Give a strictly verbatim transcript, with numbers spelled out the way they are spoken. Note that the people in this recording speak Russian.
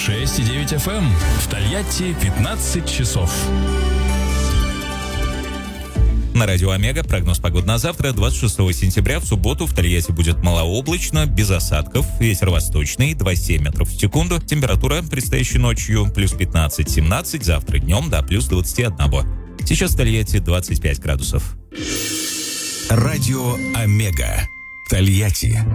шесть и девять эф эм. В Тольятти пятнадцать часов. На радио Омега прогноз погоды на завтра, двадцать шестого сентября, в субботу в Тольятти будет малооблачно, без осадков, ветер восточный, двадцать семь метров в секунду, температура предстоящей ночью плюс пятнадцать-семнадцать, завтра днем до плюс двадцать один. Сейчас в Тольятти двадцать пять градусов. Радио Омега. Тольятти.